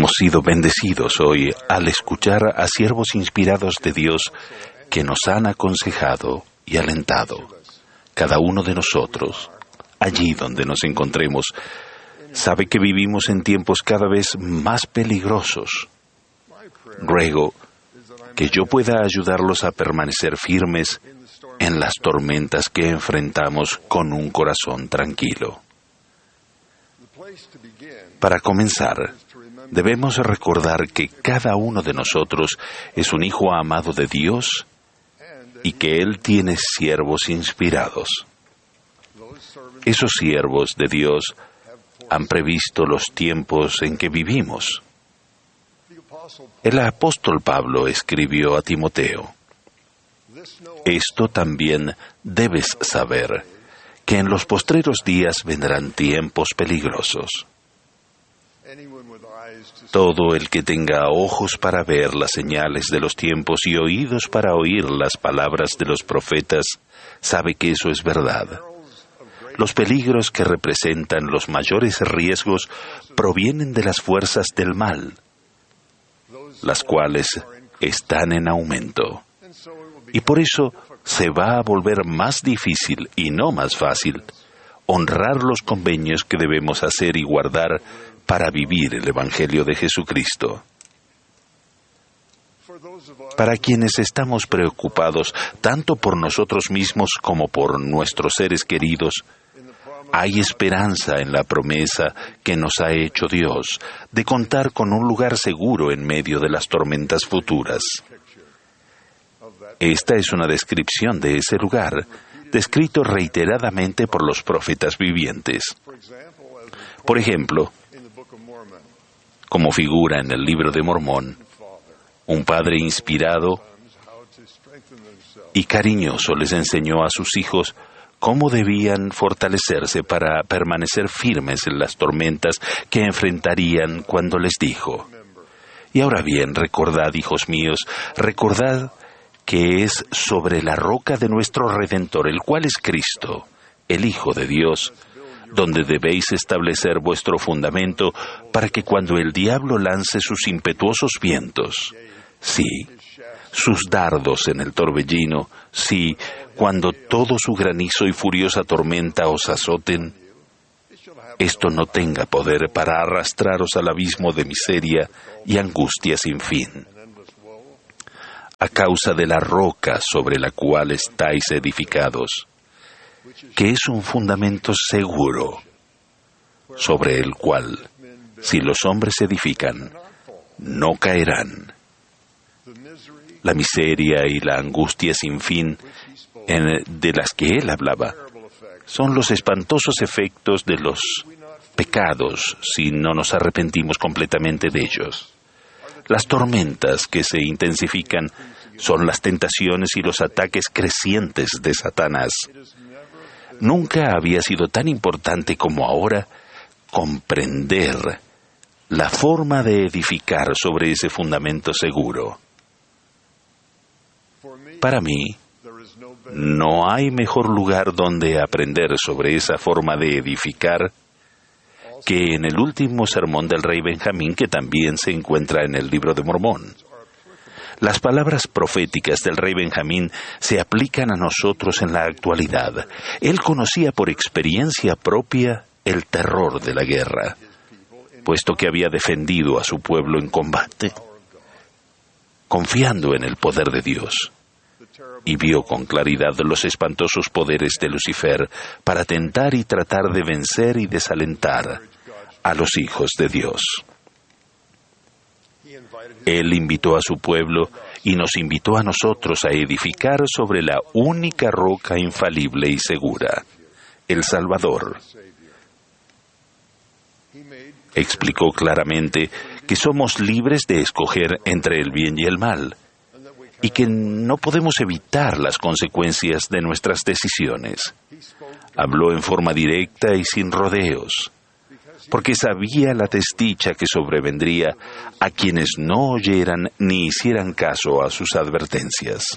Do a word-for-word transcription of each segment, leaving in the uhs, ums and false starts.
Hemos sido bendecidos hoy al escuchar a siervos inspirados de Dios que nos han aconsejado y alentado. Cada uno de nosotros, allí donde nos encontremos, sabe que vivimos en tiempos cada vez más peligrosos. Ruego que yo pueda ayudarlos a permanecer firmes en las tormentas que enfrentamos con un corazón tranquilo. Para comenzar, debemos recordar que cada uno de nosotros es un hijo amado de Dios y que Él tiene siervos inspirados. Esos siervos de Dios han previsto los tiempos en que vivimos. El apóstol Pablo escribió a Timoteo: esto también debes saber, que en los postreros días vendrán tiempos peligrosos. Todo el que tenga ojos para ver las señales de los tiempos y oídos para oír las palabras de los profetas, sabe que eso es verdad. Los peligros que representan los mayores riesgos provienen de las fuerzas del mal, las cuales están en aumento. Y por eso se va a volver más difícil y no más fácil honrar los convenios que debemos hacer y guardar para vivir el Evangelio de Jesucristo. Para quienes estamos preocupados tanto por nosotros mismos como por nuestros seres queridos, hay esperanza en la promesa que nos ha hecho Dios de contar con un lugar seguro en medio de las tormentas futuras. Esta es una descripción de ese lugar, descrito reiteradamente por los profetas vivientes. Por ejemplo, como figura en el libro de Mormón, un padre inspirado y cariñoso les enseñó a sus hijos cómo debían fortalecerse para permanecer firmes en las tormentas que enfrentarían cuando les dijo: y ahora bien, recordad, hijos míos, recordad que es sobre la roca de nuestro Redentor, el cual es Cristo, el Hijo de Dios, donde debéis establecer vuestro fundamento para que cuando el diablo lance sus impetuosos vientos, sí, sus dardos en el torbellino, sí, cuando todo su granizo y furiosa tormenta os azoten, esto no tenga poder para arrastraros al abismo de miseria y angustia sin fin. A causa de la roca sobre la cual estáis edificados, que es un fundamento seguro, sobre el cual, si los hombres edifican, no caerán. La miseria y la angustia sin fin en, de las que él hablaba son los espantosos efectos de los pecados si no nos arrepentimos completamente de ellos. Las tormentas que se intensifican son las tentaciones y los ataques crecientes de Satanás. Nunca había sido tan importante como ahora comprender la forma de edificar sobre ese fundamento seguro. Para mí, no hay mejor lugar donde aprender sobre esa forma de edificar que en el último sermón del rey Benjamín, que también se encuentra en el libro de Mormón. Las palabras proféticas del rey Benjamín se aplican a nosotros en la actualidad. Él conocía por experiencia propia el terror de la guerra, puesto que había defendido a su pueblo en combate, confiando en el poder de Dios, y vio con claridad los espantosos poderes de Lucifer para tentar y tratar de vencer y desalentar a los hijos de Dios. Él invitó a su pueblo y nos invitó a nosotros a edificar sobre la única roca infalible y segura, el Salvador. Explicó claramente que somos libres de escoger entre el bien y el mal, y que no podemos evitar las consecuencias de nuestras decisiones. Habló en forma directa y sin rodeos, porque sabía la desdicha que sobrevendría a quienes no oyeran ni hicieran caso a sus advertencias.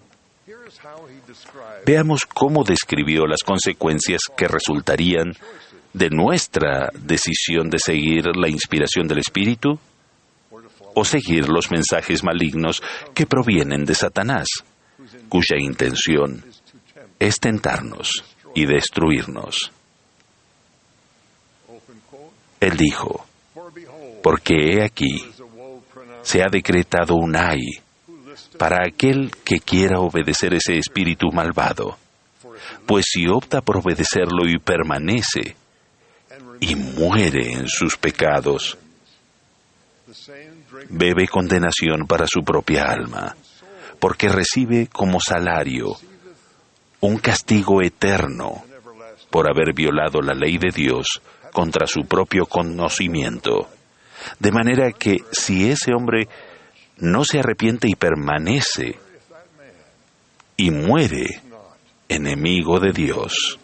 Veamos cómo describió las consecuencias que resultarían de nuestra decisión de seguir la inspiración del Espíritu o seguir los mensajes malignos que provienen de Satanás, cuya intención es tentarnos y destruirnos. Él dijo, porque he aquí, se ha decretado un ay para aquel que quiera obedecer ese espíritu malvado, pues si opta por obedecerlo y permanece, y muere en sus pecados, bebe condenación para su propia alma, porque recibe como salario un castigo eterno por haber violado la ley de Dios contra su propio conocimiento. De manera que si ese hombre no se arrepiente y permanece y muere enemigo de Dios,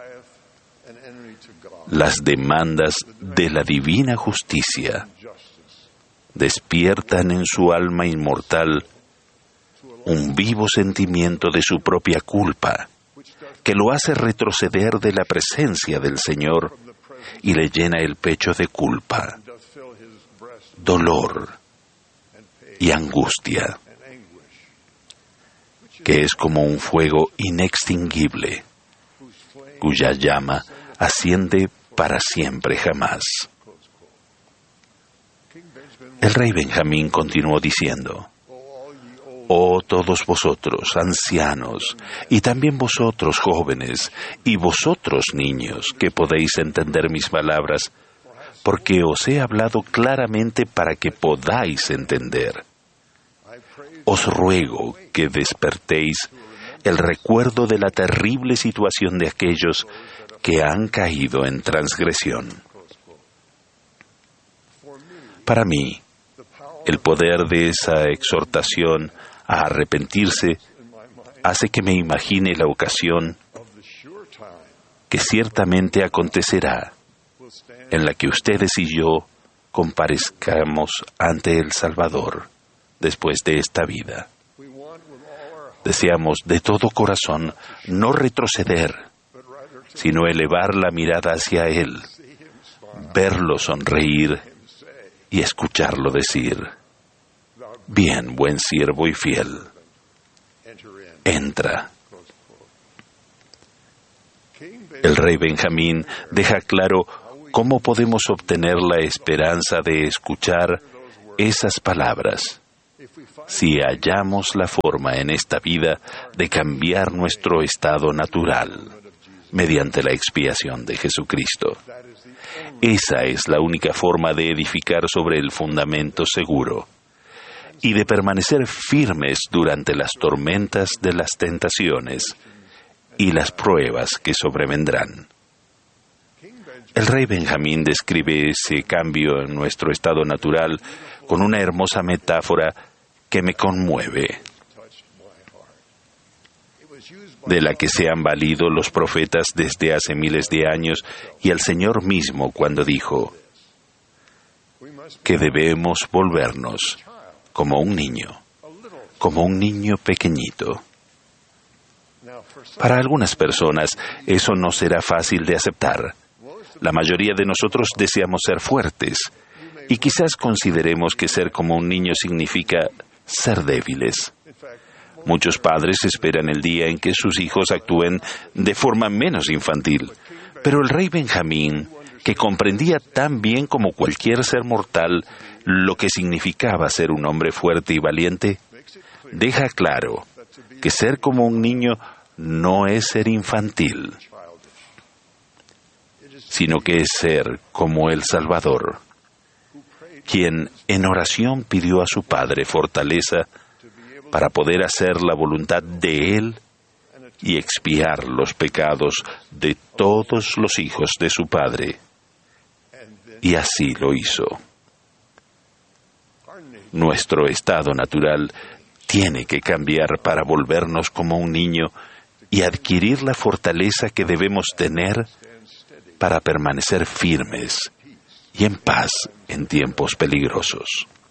las demandas de la divina justicia despiertan en su alma inmortal un vivo sentimiento de su propia culpa, que lo hace retroceder de la presencia del Señor y le llena el pecho de culpa, dolor y angustia, que es como un fuego inextinguible, cuya llama asciende para siempre jamás. El rey Benjamín continuó diciendo, oh todos vosotros, ancianos, y también vosotros, jóvenes, y vosotros, niños, que podéis entender mis palabras, porque os he hablado claramente para que podáis entender. Os ruego que despertéis el recuerdo de la terrible situación de aquellos que han caído en transgresión. Para mí, el poder de esa exhortación a arrepentirse hace que me imagine la ocasión que ciertamente acontecerá en la que ustedes y yo comparezcamos ante el Salvador después de esta vida. Deseamos de todo corazón no retroceder, sino elevar la mirada hacia Él, verlo sonreír y escucharlo decir, bien, buen siervo y fiel, entra. El rey Benjamín deja claro cómo podemos obtener la esperanza de escuchar esas palabras si hallamos la forma en esta vida de cambiar nuestro estado natural mediante la expiación de Jesucristo. Esa es la única forma de edificar sobre el fundamento seguro y de permanecer firmes durante las tormentas de las tentaciones y las pruebas que sobrevendrán. El rey Benjamín describe ese cambio en nuestro estado natural con una hermosa metáfora que me conmueve, de la que se han valido los profetas desde hace miles de años y el Señor mismo cuando dijo que debemos volvernos como un niño, como un niño pequeñito. Para algunas personas eso no será fácil de aceptar. La mayoría de nosotros deseamos ser fuertes y quizás consideremos que ser como un niño significa ser débiles. Muchos padres esperan el día en que sus hijos actúen de forma menos infantil, pero el rey Benjamín, que comprendía tan bien como cualquier ser mortal lo que significaba ser un hombre fuerte y valiente, deja claro que ser como un niño no es ser infantil, sino que es ser como el Salvador, quien en oración pidió a su Padre fortaleza para poder hacer la voluntad de Él y expiar los pecados de todos los hijos de su Padre. Y así lo hizo. Nuestro estado natural tiene que cambiar para volvernos como un niño y adquirir la fortaleza que debemos tener para permanecer firmes y en paz en tiempos peligrosos.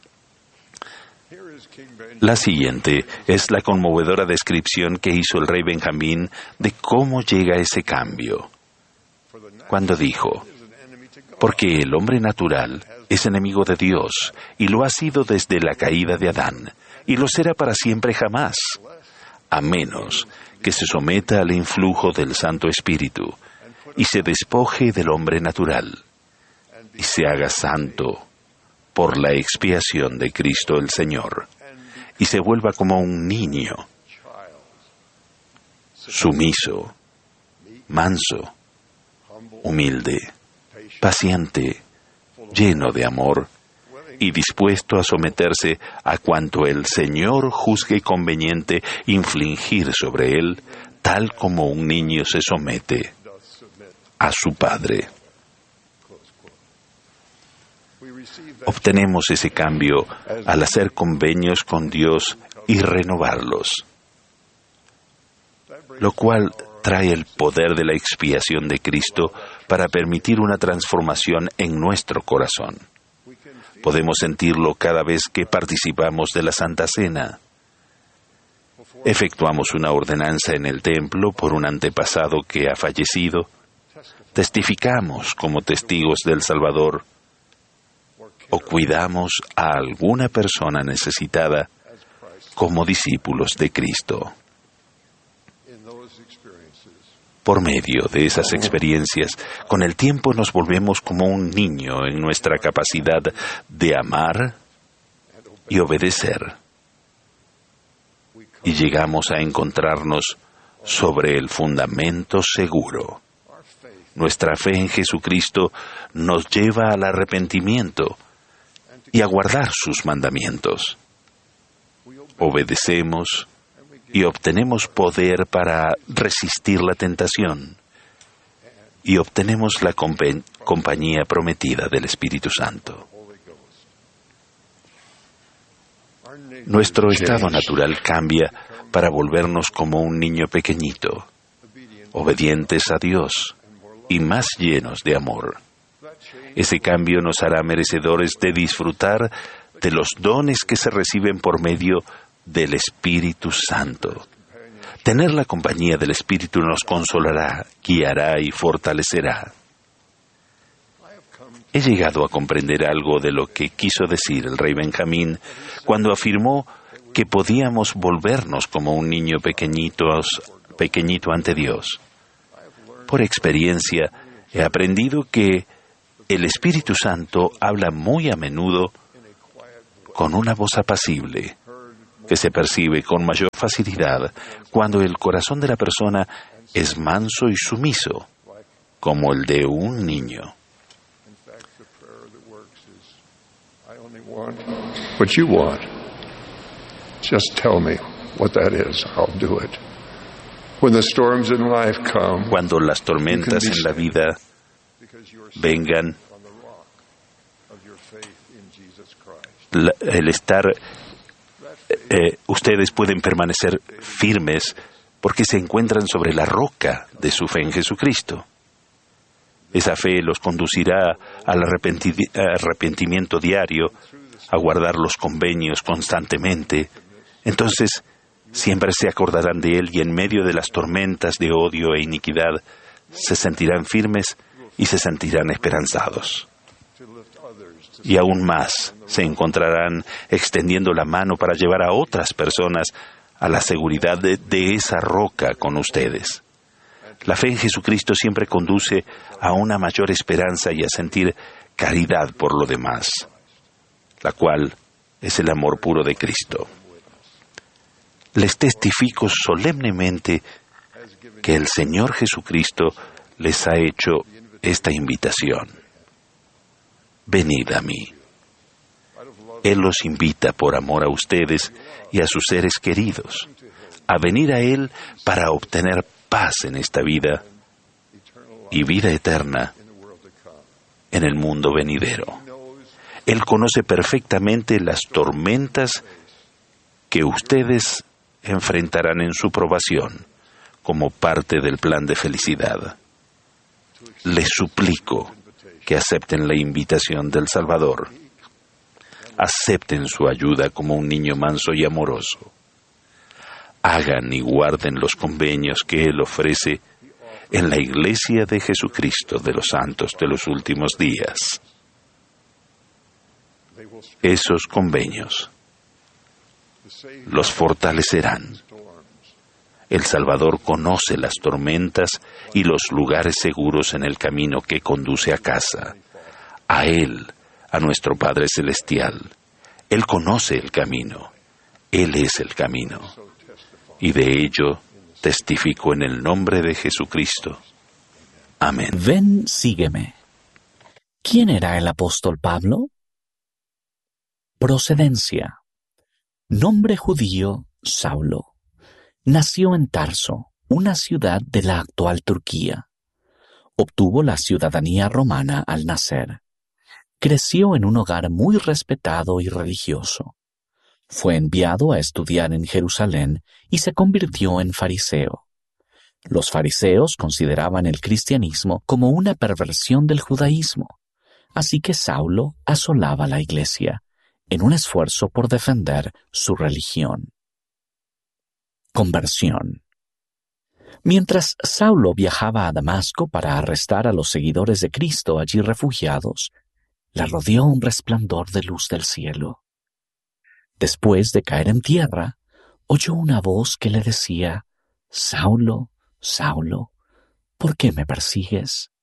La siguiente es la conmovedora descripción que hizo el rey Benjamín de cómo llega ese cambio, cuando dijo, Porque el hombre natural es enemigo de Dios y lo ha sido desde la caída de Adán y lo será para siempre jamás, a menos que se someta al influjo del Santo Espíritu y se despoje del hombre natural y se haga santo por la expiación de Cristo el Señor y se vuelva como un niño, sumiso, manso, humilde, paciente, lleno de amor y dispuesto a someterse a cuanto el Señor juzgue conveniente infligir sobre él, tal como un niño se somete a su padre. Obtenemos ese cambio al hacer convenios con Dios y renovarlos, lo cual trae el poder de la expiación de Cristo para permitir una transformación en nuestro corazón. Podemos sentirlo cada vez que participamos de la Santa Cena. Efectuamos una ordenanza en el templo por un antepasado que ha fallecido. Testificamos como testigos del Salvador o cuidamos a alguna persona necesitada como discípulos de Cristo. Por medio de esas experiencias, con el tiempo nos volvemos como un niño en nuestra capacidad de amar y obedecer. Y llegamos a encontrarnos sobre el fundamento seguro. Nuestra fe en Jesucristo nos lleva al arrepentimiento y a guardar sus mandamientos. Obedecemos y obtenemos poder para resistir la tentación y obtenemos la compa- compañía prometida del Espíritu Santo. Nuestro estado natural cambia para volvernos como un niño pequeñito, obedientes a Dios y más llenos de amor. Ese cambio nos hará merecedores de disfrutar de los dones que se reciben por medio del Espíritu Santo. Tener la compañía del Espíritu nos consolará, guiará y fortalecerá. He llegado a comprender algo de lo que quiso decir el rey Benjamín cuando afirmó que podíamos volvernos como un niño pequeñito, pequeñito ante Dios. Por experiencia, he aprendido que el Espíritu Santo habla muy a menudo con una voz apacible, que se percibe con mayor facilidad cuando el corazón de la persona es manso y sumiso, como el de un niño. What you want. Just tell me what that is. I'll do it. When the storms in life come, Cuando las tormentas en la vida vengan, la, el estar, eh, ustedes pueden permanecer firmes porque se encuentran sobre la roca de su fe en Jesucristo. Esa fe los conducirá al arrepenti- arrepentimiento diario, a guardar los convenios constantemente. Entonces, siempre se acordarán de Él y en medio de las tormentas de odio e iniquidad, se sentirán firmes y se sentirán esperanzados. Y aún más, se encontrarán extendiendo la mano para llevar a otras personas a la seguridad de, de esa roca con ustedes. La fe en Jesucristo siempre conduce a una mayor esperanza y a sentir caridad por lo demás, la cual es el amor puro de Cristo. Les testifico solemnemente que el Señor Jesucristo les ha hecho esta invitación. Venid a mí. Él los invita por amor a ustedes y a sus seres queridos, a venir a Él para obtener paz en esta vida y vida eterna en el mundo venidero. Él conoce perfectamente las tormentas que ustedes enfrentarán en su probación como parte del plan de felicidad. Les suplico que acepten la invitación del Salvador. Acepten su ayuda como un niño manso y amoroso. Hagan y guarden los convenios que Él ofrece en la Iglesia de Jesucristo de los Santos de los Últimos Días. Esos convenios los fortalecerán. El Salvador conoce las tormentas y los lugares seguros en el camino que conduce a casa. A Él, a nuestro Padre Celestial. Él conoce el camino. Él es el camino. Y de ello testifico en el nombre de Jesucristo. Amén. Ven, sígueme. ¿Quién era el apóstol Pablo? Procedencia. Nombre judío, Saulo. Nació en Tarso, una ciudad de la actual Turquía. Obtuvo la ciudadanía romana al nacer. Creció en un hogar muy respetado y religioso. Fue enviado a estudiar en Jerusalén y se convirtió en fariseo. Los fariseos consideraban el cristianismo como una perversión del judaísmo, así que Saulo asolaba la iglesia en un esfuerzo por defender su religión. Conversión. Mientras Saulo viajaba a Damasco para arrestar a los seguidores de Cristo allí refugiados, le rodeó un resplandor de luz del cielo. Después de caer en tierra, oyó una voz que le decía: «Saulo, Saulo, ¿por qué me persigues?».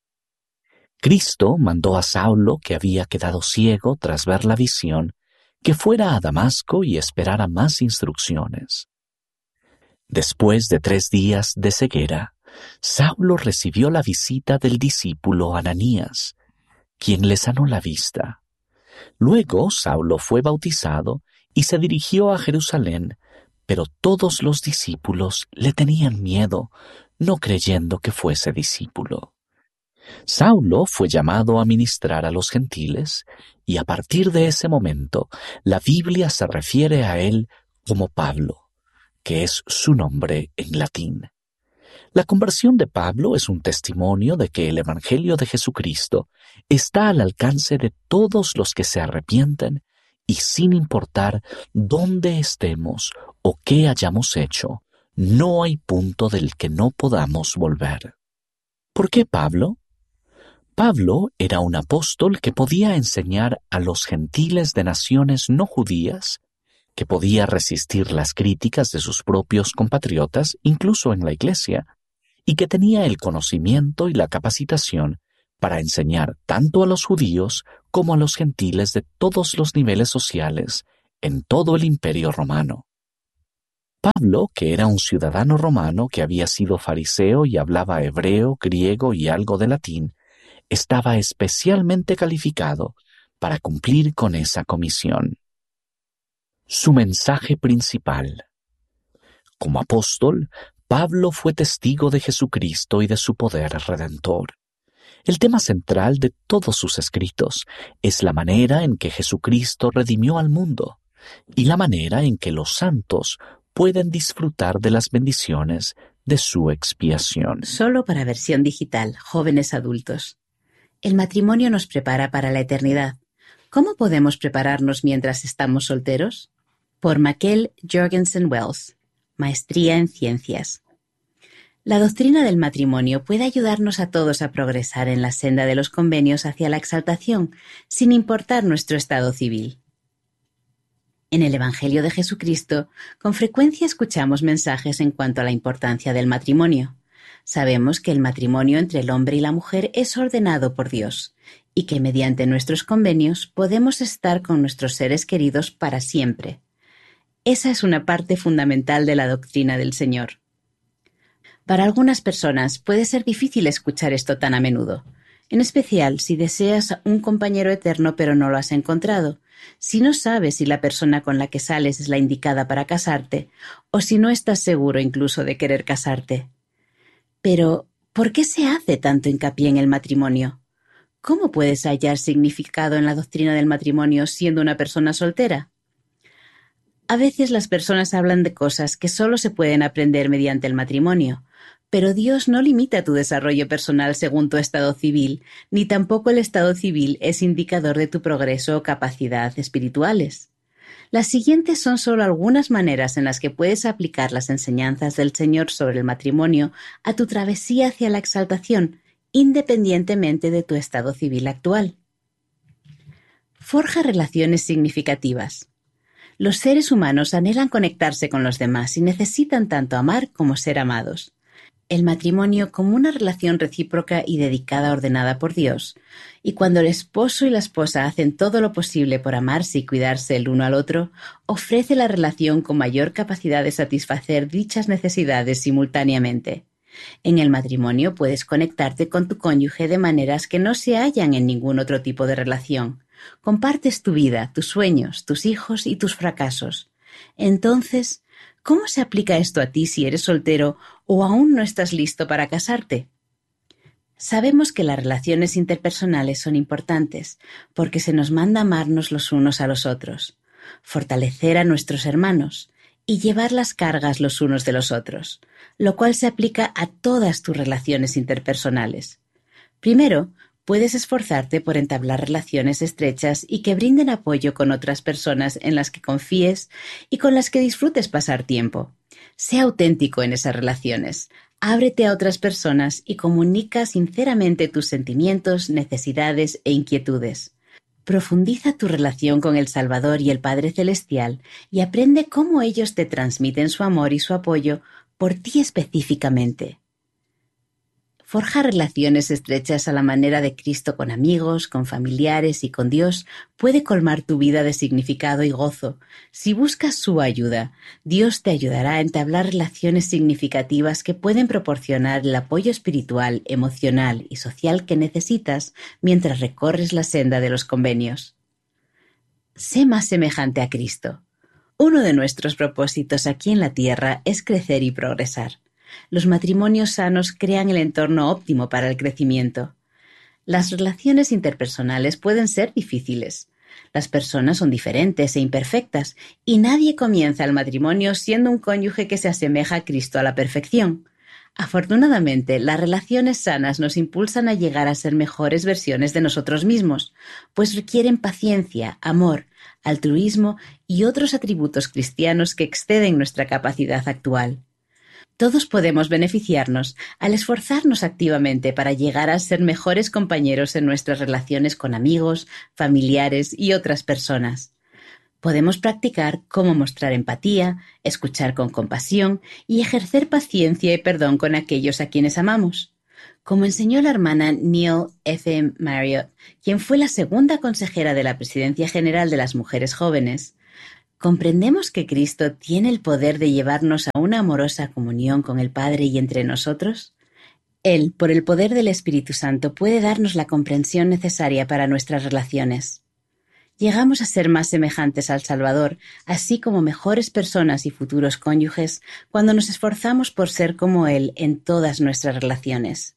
Cristo mandó a Saulo, que había quedado ciego tras ver la visión, que fuera a Damasco y esperara más instrucciones. Después de tres días de ceguera, Saulo recibió la visita del discípulo Ananías, quien le sanó la vista. Luego Saulo fue bautizado y se dirigió a Jerusalén, pero todos los discípulos le tenían miedo, no creyendo que fuese discípulo. Saulo fue llamado a ministrar a los gentiles, y a partir de ese momento la Biblia se refiere a él como Pablo, que es su nombre en latín. La conversión de Pablo es un testimonio de que el Evangelio de Jesucristo está al alcance de todos los que se arrepienten y sin importar dónde estemos o qué hayamos hecho, no hay punto del que no podamos volver. ¿Por qué Pablo? Pablo era un apóstol que podía enseñar a los gentiles de naciones no judías, que podía resistir las críticas de sus propios compatriotas, incluso en la iglesia, y que tenía el conocimiento y la capacitación para enseñar tanto a los judíos como a los gentiles de todos los niveles sociales en todo el Imperio Romano. Pablo, que era un ciudadano romano que había sido fariseo y hablaba hebreo, griego y algo de latín, estaba especialmente calificado para cumplir con esa comisión. Su mensaje principal. Como apóstol, Pablo fue testigo de Jesucristo y de su poder redentor. El tema central de todos sus escritos es la manera en que Jesucristo redimió al mundo y la manera en que los santos pueden disfrutar de las bendiciones de su expiación. Solo para versión digital, jóvenes adultos. El matrimonio nos prepara para la eternidad. ¿Cómo podemos prepararnos mientras estamos solteros? Por Mackell Jorgensen Wells, Maestría en Ciencias. La doctrina del matrimonio puede ayudarnos a todos a progresar en la senda de los convenios hacia la exaltación, sin importar nuestro estado civil. En el Evangelio de Jesucristo, con frecuencia escuchamos mensajes en cuanto a la importancia del matrimonio. Sabemos que el matrimonio entre el hombre y la mujer es ordenado por Dios, y que mediante nuestros convenios podemos estar con nuestros seres queridos para siempre. Esa es una parte fundamental de la doctrina del Señor. Para algunas personas puede ser difícil escuchar esto tan a menudo, en especial si deseas un compañero eterno pero no lo has encontrado, si no sabes si la persona con la que sales es la indicada para casarte, o si no estás seguro incluso de querer casarte. Pero, ¿por qué se hace tanto hincapié en el matrimonio? ¿Cómo puedes hallar significado en la doctrina del matrimonio siendo una persona soltera? A veces las personas hablan de cosas que solo se pueden aprender mediante el matrimonio, pero Dios no limita tu desarrollo personal según tu estado civil, ni tampoco el estado civil es indicador de tu progreso o capacidad espirituales. Las siguientes son solo algunas maneras en las que puedes aplicar las enseñanzas del Señor sobre el matrimonio a tu travesía hacia la exaltación, independientemente de tu estado civil actual. Forja relaciones significativas. Los seres humanos anhelan conectarse con los demás y necesitan tanto amar como ser amados. El matrimonio como una relación recíproca y dedicada ordenada por Dios, y cuando el esposo y la esposa hacen todo lo posible por amarse y cuidarse el uno al otro, ofrece la relación con mayor capacidad de satisfacer dichas necesidades simultáneamente. En el matrimonio puedes conectarte con tu cónyuge de maneras que no se hallan en ningún otro tipo de relación. Compartes tu vida, tus sueños, tus hijos y tus fracasos. Entonces, ¿cómo se aplica esto a ti si eres soltero o aún no estás listo para casarte? Sabemos que las relaciones interpersonales son importantes porque se nos manda amarnos los unos a los otros, fortalecer a nuestros hermanos y llevar las cargas los unos de los otros, lo cual se aplica a todas tus relaciones interpersonales. Primero, puedes esforzarte por entablar relaciones estrechas y que brinden apoyo con otras personas en las que confíes y con las que disfrutes pasar tiempo. Sé auténtico en esas relaciones, ábrete a otras personas y comunica sinceramente tus sentimientos, necesidades e inquietudes. Profundiza tu relación con el Salvador y el Padre Celestial y aprende cómo ellos te transmiten su amor y su apoyo por ti específicamente. Forjar relaciones estrechas a la manera de Cristo con amigos, con familiares y con Dios puede colmar tu vida de significado y gozo. Si buscas su ayuda, Dios te ayudará a entablar relaciones significativas que pueden proporcionar el apoyo espiritual, emocional y social que necesitas mientras recorres la senda de los convenios. Sé más semejante a Cristo. Uno de nuestros propósitos aquí en la tierra es crecer y progresar. Los matrimonios sanos crean el entorno óptimo para el crecimiento. Las relaciones interpersonales pueden ser difíciles. Las personas son diferentes e imperfectas y nadie comienza el matrimonio siendo un cónyuge que se asemeja a Cristo a la perfección. Afortunadamente, las relaciones sanas nos impulsan a llegar a ser mejores versiones de nosotros mismos, pues requieren paciencia, amor, altruismo y otros atributos cristianos que exceden nuestra capacidad actual. Todos podemos beneficiarnos al esforzarnos activamente para llegar a ser mejores compañeros en nuestras relaciones con amigos, familiares y otras personas. Podemos practicar cómo mostrar empatía, escuchar con compasión y ejercer paciencia y perdón con aquellos a quienes amamos. Como enseñó la hermana Neil F M Marriott, quien fue la segunda consejera de la Presidencia General de las Mujeres Jóvenes, ¿comprendemos que Cristo tiene el poder de llevarnos a una amorosa comunión con el Padre y entre nosotros? Él, por el poder del Espíritu Santo, puede darnos la comprensión necesaria para nuestras relaciones. Llegamos a ser más semejantes al Salvador, así como mejores personas y futuros cónyuges, cuando nos esforzamos por ser como Él en todas nuestras relaciones.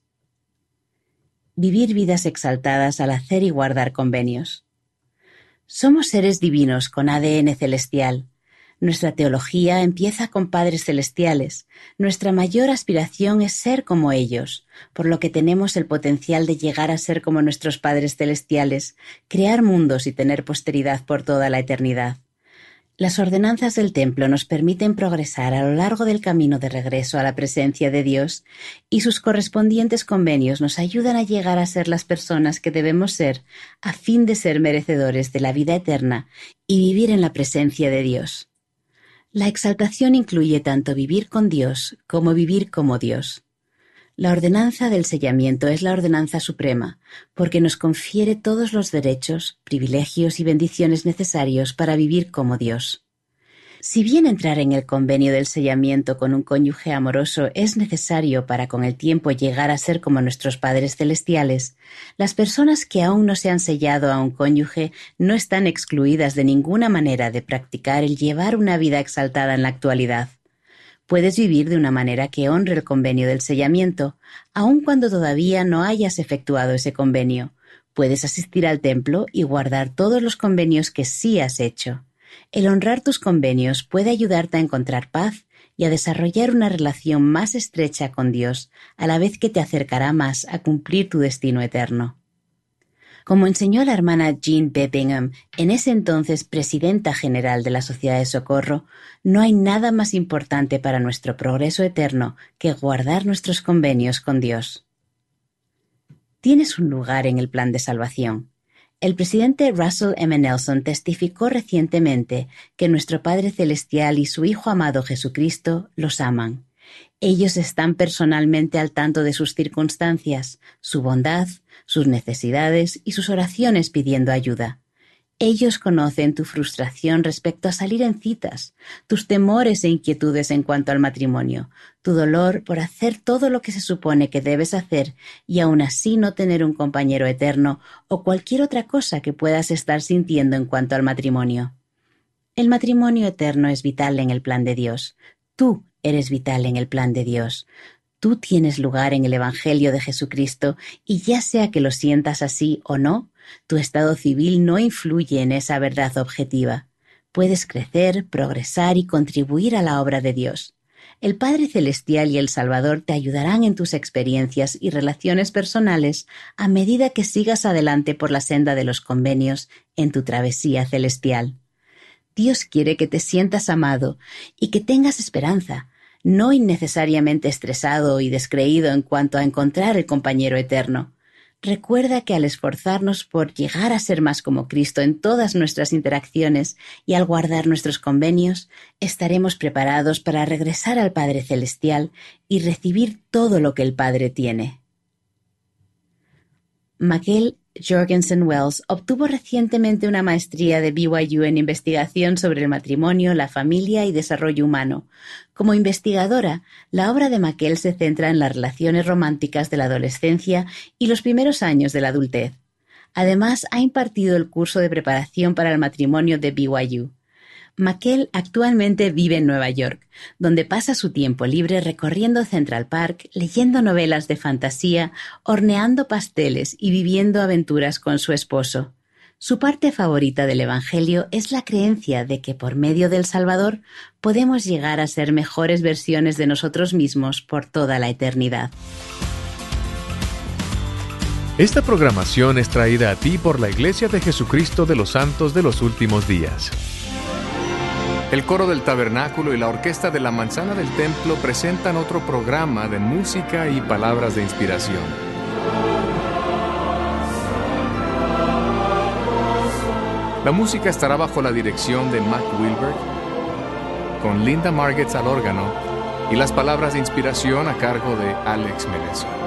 Vivir vidas exaltadas al hacer y guardar convenios. Somos seres divinos con A D N celestial. Nuestra teología empieza con padres celestiales. Nuestra mayor aspiración es ser como ellos, por lo que tenemos el potencial de llegar a ser como nuestros padres celestiales, crear mundos y tener posteridad por toda la eternidad. Las ordenanzas del templo nos permiten progresar a lo largo del camino de regreso a la presencia de Dios y sus correspondientes convenios nos ayudan a llegar a ser las personas que debemos ser a fin de ser merecedores de la vida eterna y vivir en la presencia de Dios. La exaltación incluye tanto vivir con Dios como vivir como Dios. La ordenanza del sellamiento es la ordenanza suprema, porque nos confiere todos los derechos, privilegios y bendiciones necesarios para vivir como Dios. Si bien entrar en el convenio del sellamiento con un cónyuge amoroso es necesario para con el tiempo llegar a ser como nuestros padres celestiales, las personas que aún no se han sellado a un cónyuge no están excluidas de ninguna manera de practicar el llevar una vida exaltada en la actualidad. Puedes vivir de una manera que honre el convenio del sellamiento, aun cuando todavía no hayas efectuado ese convenio. Puedes asistir al templo y guardar todos los convenios que sí has hecho. El honrar tus convenios puede ayudarte a encontrar paz y a desarrollar una relación más estrecha con Dios, a la vez que te acercará más a cumplir tu destino eterno. Como enseñó la hermana Jean B. Bingham, en ese entonces presidenta general de la Sociedad de Socorro, no hay nada más importante para nuestro progreso eterno que guardar nuestros convenios con Dios. Tienes un lugar en el plan de salvación. El presidente Russell M. Nelson testificó recientemente que nuestro Padre Celestial y su Hijo amado Jesucristo los aman. Ellos están personalmente al tanto de sus circunstancias, su bondad, sus necesidades y sus oraciones pidiendo ayuda. Ellos conocen tu frustración respecto a salir en citas, tus temores e inquietudes en cuanto al matrimonio, tu dolor por hacer todo lo que se supone que debes hacer y aún así no tener un compañero eterno o cualquier otra cosa que puedas estar sintiendo en cuanto al matrimonio. El matrimonio eterno es vital en el plan de Dios. Tú eres vital en el plan de Dios. Tú tienes lugar en el Evangelio de Jesucristo y ya sea que lo sientas así o no, tu estado civil no influye en esa verdad objetiva. Puedes crecer, progresar y contribuir a la obra de Dios. El Padre Celestial y el Salvador te ayudarán en tus experiencias y relaciones personales a medida que sigas adelante por la senda de los convenios en tu travesía celestial. Dios quiere que te sientas amado y que tengas esperanza, no innecesariamente estresado y descreído en cuanto a encontrar el compañero eterno. Recuerda que al esforzarnos por llegar a ser más como Cristo en todas nuestras interacciones y al guardar nuestros convenios, estaremos preparados para regresar al Padre Celestial y recibir todo lo que el Padre tiene. Michael Jorgensen Wells obtuvo recientemente una maestría de B Y U en investigación sobre el matrimonio, la familia y desarrollo humano. Como investigadora, la obra de Michael se centra en las relaciones románticas de la adolescencia y los primeros años de la adultez. Además, ha impartido el curso de preparación para el matrimonio de B Y U. Michael actualmente vive en Nueva York, donde pasa su tiempo libre recorriendo Central Park, leyendo novelas de fantasía, horneando pasteles y viviendo aventuras con su esposo. Su parte favorita del Evangelio es la creencia de que por medio del Salvador podemos llegar a ser mejores versiones de nosotros mismos por toda la eternidad. Esta programación es traída a ti por la Iglesia de Jesucristo de los Santos de los Últimos Días. El coro del tabernáculo y la orquesta de la manzana del templo presentan otro programa de música y palabras de inspiración. La música estará bajo la dirección de Mac Wilberg, con Linda Margetts al órgano y las palabras de inspiración a cargo de Alex Melesio.